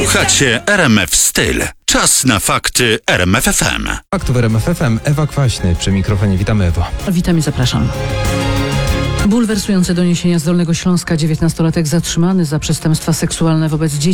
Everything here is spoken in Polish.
Słuchacie RMF Styl. Czas na fakty RMF FM. Faktów RMF FM. Ewa Kwaśny przy mikrofonie. Witamy, Ewo. Witam i zapraszam. Bulwersujące doniesienia z Dolnego Śląska. 19-latek zatrzymany za przestępstwa seksualne wobec dzieci.